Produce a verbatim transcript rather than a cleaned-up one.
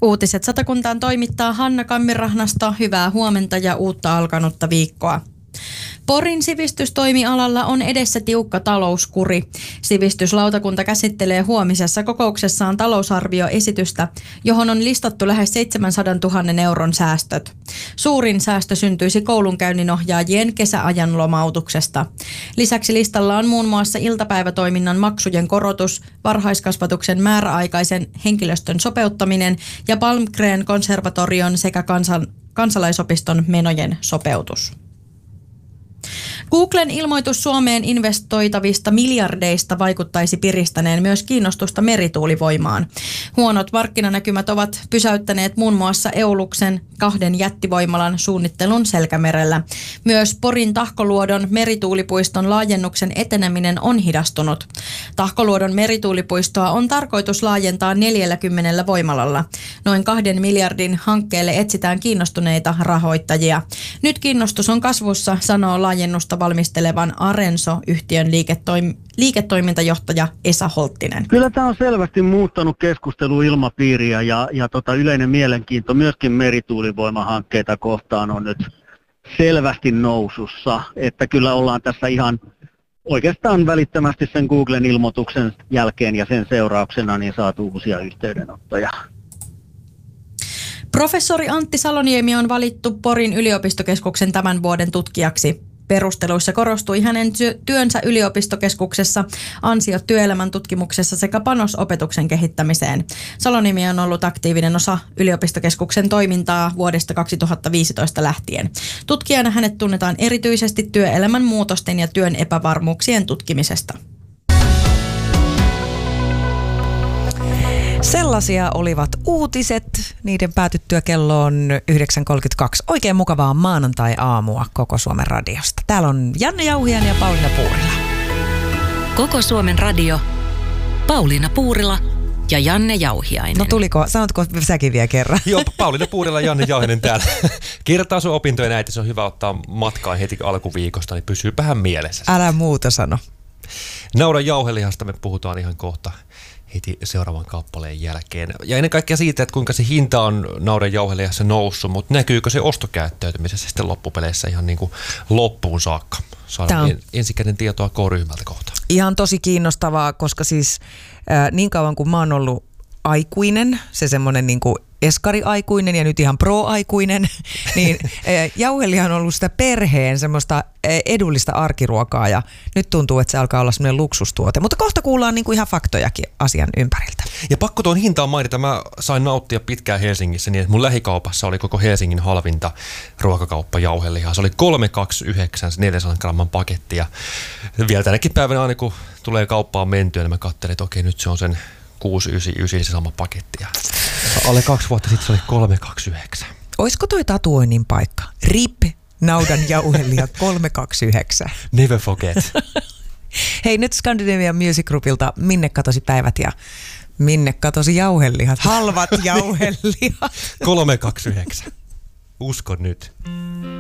Uutiset Satakuntaan toimittaa Hanna Kammirahnasto. Hyvää huomenta ja uutta alkanutta viikkoa. Porin sivistystoimialalla on edessä tiukka talouskuri. Sivistyslautakunta käsittelee huomisessa kokouksessaan talousarvioesitystä, johon on listattu lähes seitsemänsadantuhannen euron säästöt. Suurin säästö syntyisi koulunkäynninohjaajien kesäajan lomautuksesta. Lisäksi listalla on muun muassa iltapäivätoiminnan maksujen korotus, varhaiskasvatuksen määräaikaisen henkilöstön sopeuttaminen ja Palmgren konservatorion sekä kansan, kansalaisopiston menojen sopeutus. Googlen ilmoitus Suomeen investoitavista miljardeista vaikuttaisi piristäneen myös kiinnostusta merituulivoimaan. Huonot markkinanäkymät ovat pysäyttäneet muun muassa Eoluksen kahden jättivoimalan suunnittelun Selkämerellä. Myös Porin Tahkoluodon merituulipuiston laajennuksen eteneminen on hidastunut. Tahkoluodon merituulipuistoa on tarkoitus laajentaa neljälläkymmenellä voimalalla. Noin kahden miljardin hankkeelle etsitään kiinnostuneita rahoittajia. Nyt kiinnostus on kasvussa, sanoo laajennusta valmistelevan Arenso-yhtiön liiketoim- liiketoimintajohtaja Esa Holttinen. Kyllä tämä on selvästi muuttanut keskusteluilmapiiriä ja, ja tota yleinen mielenkiinto myöskin merituulivoimahankkeita kohtaan on nyt selvästi nousussa. Että kyllä ollaan tässä ihan oikeastaan välittömästi sen Googlen ilmoituksen jälkeen ja sen seurauksena niin saatu uusia yhteydenottoja. Professori Antti Saloniemi on valittu Porin yliopistokeskuksen tämän vuoden tutkijaksi. Perusteluissa korostui hänen työnsä yliopistokeskuksessa, ansiot työelämän tutkimuksessa sekä panos opetuksen kehittämiseen. Saloniemi on ollut aktiivinen osa yliopistokeskuksen toimintaa vuodesta kaksituhattaviisitoista lähtien. Tutkijana hänet tunnetaan erityisesti työelämän muutosten ja työn epävarmuuksien tutkimisesta. Sellaisia olivat uutiset. Niiden päätyttyä kelloon yhdeksän kolmekymmentäkaksi. Oikein mukavaa maanantai-aamua Koko Suomen radiosta. Täällä on Janne Jauhiainen ja Pauliina Puurila. Koko Suomen radio, Pauliina Puurila ja Janne Jauhiainen. No tuliko, sanotko säkin vielä kerran? Joo, Pauliina Puurila ja Janne Jauhiainen täällä. Kirjoittaa sun opintojen äiti, se on hyvä ottaa matkaan heti alkuviikosta, niin pysyypähän mielessä. Älä muuta sano. Naudan jauhelihasta me puhutaan ihan kohta heti seuraavan kappaleen jälkeen. Ja ennen kaikkea siitä, että kuinka se hinta on naudan jauhelihassa noussut, mutta näkyykö se ostokäyttäytymisessä sitten loppupeleissä ihan niin kuin loppuun saakka. Saadaan en, ensikäden tietoa K-ryhmältä kohta. Ihan tosi kiinnostavaa, koska siis äh, niin kauan kuin mä oon ollut aikuinen, se semmoinen niin kuin eskari-aikuinen ja nyt ihan pro-aikuinen, niin jauheliha on ollut sitä perheen semmoista edullista arkiruokaa ja nyt tuntuu, että se alkaa olla semmoinen luksustuote. Mutta kohta kuullaan niin kuin ihan faktojakin asian ympäriltä. Ja pakko tuon hintaan mainita, mä sain nauttia pitkään Helsingissä niin, että mun lähikaupassa oli koko Helsingin halvinta ruokakauppa jauhelihaa. Se oli kolme kaksikymmentäyhdeksän, neljäsadan gramman paketti ja vielä tänäkin päivänä aina kun tulee kauppaan mentyä, niin mä katselin, että okei nyt se on sen kuusi yhdeksänkymmentäyhdeksän se sama paketti. Ja alle kaksi vuotta sitten se oli kolme kaksikymmentäyhdeksän. Olisiko toi tatuoinnin paikka? Rip naudan jauheliha kolme kaksikymmentäyhdeksän. Never forget. Hei, nyt Scandinavian Music Groupilta Minne katosi päivät ja minne katosi jauhelihat? Halvat jauhelihat. kolme kaksikymmentäyhdeksän. Uskon nyt.